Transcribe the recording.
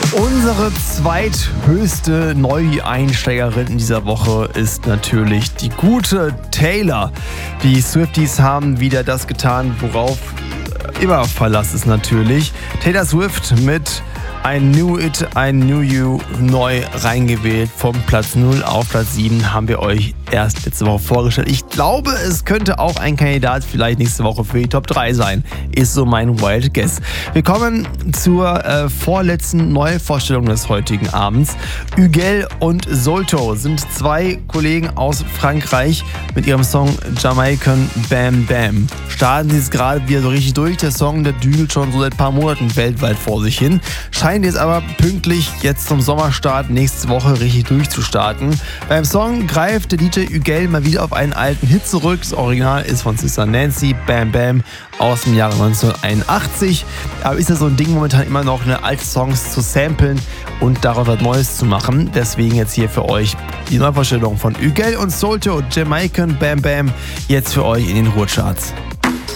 Unsere zweithöchste Neueinsteigerin in dieser Woche ist natürlich die gute Taylor. Die Swifties haben wieder das getan, worauf immer Verlass ist natürlich. Taylor Swift mit I Knew It, I Knew You neu reingewählt. Vom Platz 0 auf Platz 7 haben wir euch erst letzte Woche vorgestellt. Ich glaube, es könnte auch ein Kandidat vielleicht nächste Woche für die Top 3 sein. Ist so mein Wild Guess. Wir kommen zur vorletzten Neuvorstellung des heutigen Abends. Huguel und Solto sind zwei Kollegen aus Frankreich mit ihrem Song Jamaican Bam Bam. Starten sie es gerade wieder so richtig durch. Der Song, der dübelt schon so seit ein paar Monaten weltweit vor sich hin. Scheint jetzt aber pünktlich jetzt zum Sommerstart nächste Woche richtig durchzustarten. Beim Song greift der DJ Huguel mal wieder auf einen alten Hit zurück. Das Original ist von Sister Nancy, Bam Bam, aus dem Jahre 1981. Aber ist ja so ein Ding momentan immer noch, alte Songs zu samplen und daraus was Neues zu machen. Deswegen jetzt hier für euch die Neuvorstellung von Huguel und Solto, Jamaican Bam Bam, jetzt für euch in den Ruhrcharts.